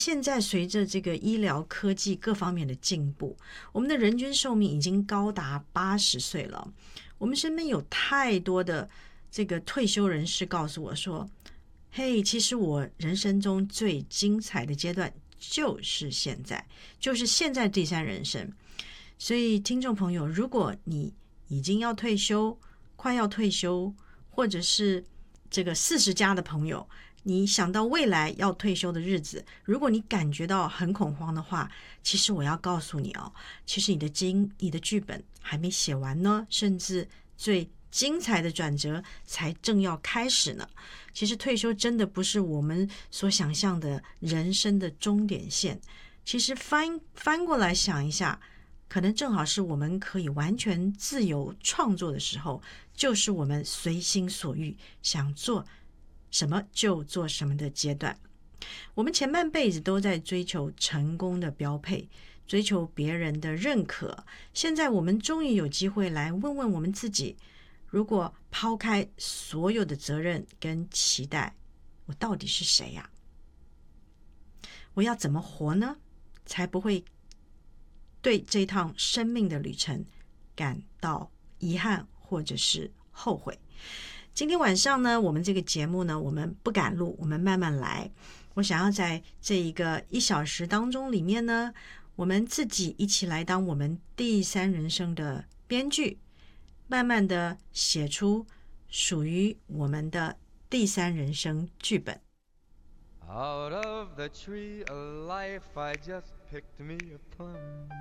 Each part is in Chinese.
现在随着这个医疗科技各方面的进步，我们的人均寿命已经高达80岁了。我们身边有太多的这个退休人士告诉我说，嘿，其实我人生中最精彩的阶段就是现在，就是现在第三人生。所以听众朋友，如果你已经要退休，快要退休，或者是这个40+的朋友，你想到未来要退休的日子，如果你感觉到很恐慌的话，其实我要告诉你哦，其实你的剧本还没写完呢，甚至最精彩的转折才正要开始呢。其实退休真的不是我们所想象的人生的终点线，其实翻过来想一下，可能正好是我们可以完全自由创作的时候，就是我们随心所欲，想做什么就做什么的阶段。我们前半辈子都在追求成功的标配，追求别人的认可。现在我们终于有机会来问问我们自己，如果抛开所有的责任跟期待，我到底是谁呀？我要怎么活呢？才不会对这趟生命的旅程感到遗憾或者是后悔。今天晚上呢，我们这个节目呢，我们不赶路，我们慢慢来。我想要在这一个1小时当中里面呢，我们自己一起来当我们第三人生的编剧，慢慢的写出属于我们的第三人生剧本。 Out of the tree of life I just picked me a plum.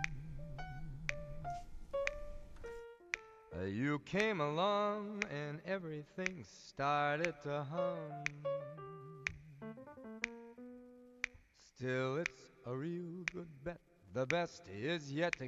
You came along and everything started to hum. Still it's a real good bet, the best is yet to